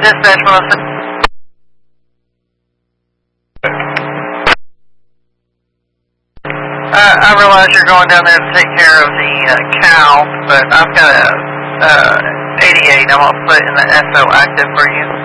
Dispatch, Melissa. I realize you're going down there to take care of the cow, but I've got a 88 I'm going to put in the SO active for you.